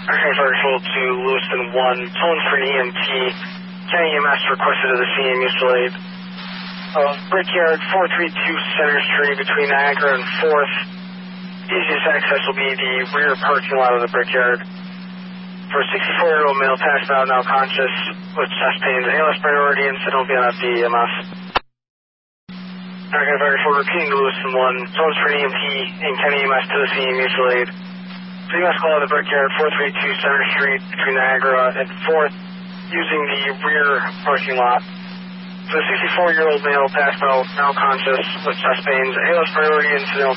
Okay, Virtual to Lewiston 1, tone for an EMT. County EMS requested of the scene, mutual aid. Brickyard 432 Center Street between Niagara and 4th. Easiest access will be the rear parking lot of the Brickyard. For a 64-year-old male passed out, now conscious, with chest pains, ALS priority, incident will be on the EMS. Okay, Virtual repeating to Lewiston 1, tones for an EMT and County EMS to the scene, mutual aid. EMS call of the Brickyard 432 Center Street between Niagara and 4th, using the rear parking lot. For a 64-year-old male passed out, now conscious, with chest pains, ALS priority, incident